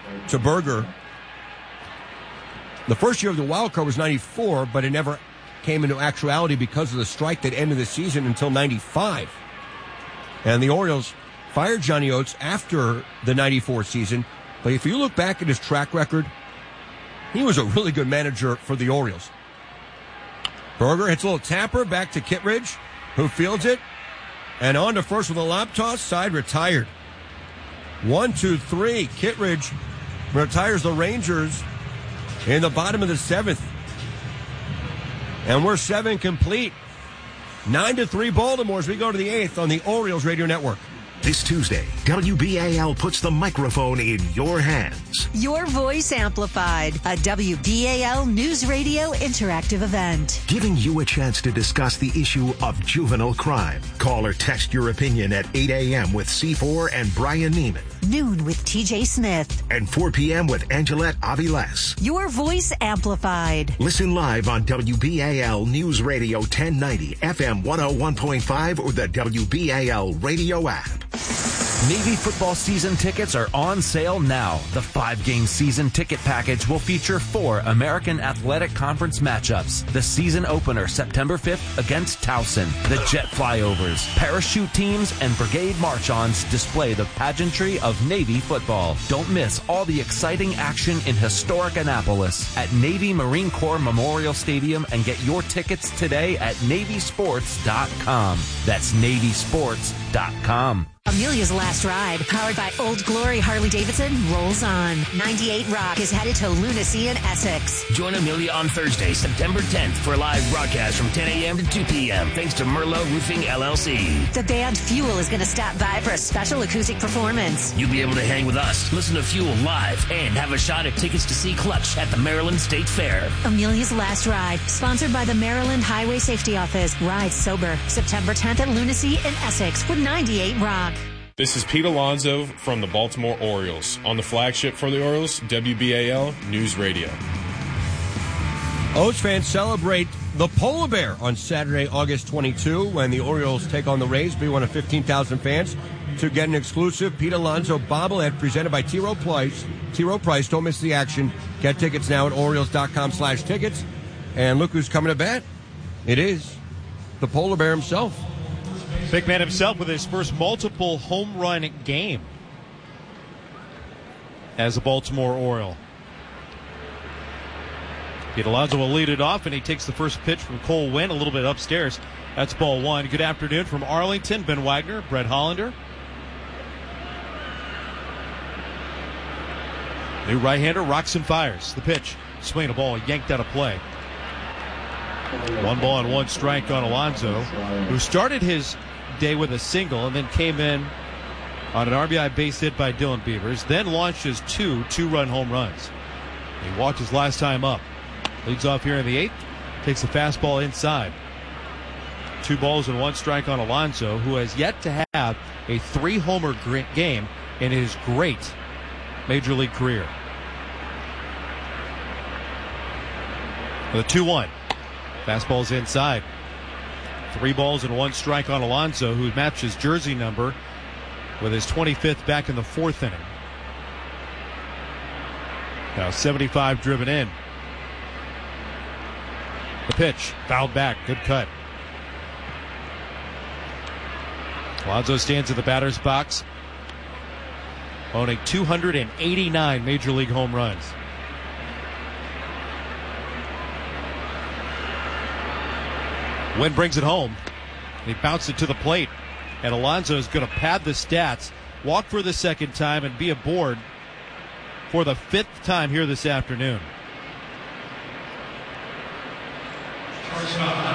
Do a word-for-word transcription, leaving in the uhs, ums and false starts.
to Berger. The first year of the wild card was ninety-four, but it never came into actuality because of the strike that ended the season until ninety-five. And the Orioles fired Johnny Oates after the ninety-four season. But if you look back at his track record, he was a really good manager for the Orioles. Berger hits a little tapper back to Kittredge, who fields it. And on to first with a lob toss, side retired. One, two, three. Kittredge retires the Rangers in the bottom of the seventh. And we're seven complete. Nine to three Baltimore as we go to the eighth on the Orioles Radio Network. This Tuesday, W B A L puts the microphone in your hands. Your Voice Amplified, a W B A L News Radio interactive event. Giving you a chance to discuss the issue of juvenile crime. Call or text your opinion at eight a.m. with C four and Brian Neiman. Noon with T J Smith. And four p.m. with Angelette Aviles. Your Voice Amplified. Listen live on W B A L News Radio ten ninety, F M one oh one point five, or the W B A L radio app. Navy football season tickets are on sale now. The five-game season ticket package will feature four American Athletic Conference matchups. The season opener September fifth against Towson. The jet flyovers, parachute teams, and brigade march-ons display the pageantry of Navy football. Don't miss all the exciting action in historic Annapolis at Navy Marine Corps Memorial Stadium and get your tickets today at Navy Sports dot com. That's Navy Sports dot com. Amelia's Last Ride, powered by Old Glory Harley-Davidson, rolls on. ninety-eight Rock is headed to Lunacy in Essex. Join Amelia on Thursday, September tenth for a live broadcast from ten a.m. to two p.m. thanks to Merlot Roofing, L L C. The band Fuel is going to stop by for a special acoustic performance. You'll be able to hang with us, listen to Fuel live, and have a shot at tickets to see Clutch at the Maryland State Fair. Amelia's Last Ride, sponsored by the Maryland Highway Safety Office. Ride sober, September tenth at Lunacy in Essex with ninety-eight Rock. This is Pete Alonso from the Baltimore Orioles on the flagship for the Orioles, W B A L News Radio. Oats fans celebrate the Polar Bear on Saturday, August twenty-second, when the Orioles take on the Rays. Be one of fifteen thousand fans to get an exclusive Pete Alonso bobblehead presented by T. Rowe Price. T. Rowe Price, don't miss the action. Get tickets now at Orioles.com slash tickets. And look who's coming to bat. It is the Polar Bear himself. Big man himself with his first multiple home run game as a Baltimore Oriole. Pete Alonso will lead it off, and he takes the first pitch from Cole Winn a little bit upstairs. That's ball one. Good afternoon from Arlington. Ben Wagner, Brett Hollander. New right-hander rocks and fires. The pitch. Swing a ball yanked out of play. One ball and one strike on Alonso, who started his day with a single and then came in on an R B I base hit by Dylan Beavers, then launched his two two-run home runs. He walked his last time up. Leads off here in the eighth, takes the fastball inside. Two balls and one strike on Alonso, who has yet to have a three-homer game in his great Major League career. The two one. Fastball's inside. Three balls and one strike on Alonso, who matched his jersey number with his twenty-fifth back in the fourth inning. Now seventy-five driven in. The pitch, fouled back, good cut. Alonso stands in the batter's box, owning two hundred eighty-nine Major League home runs. Wynn brings it home. He bounced it to the plate. And Alonso is going to pad the stats, walk for the second time, and be aboard for the fifth time here this afternoon.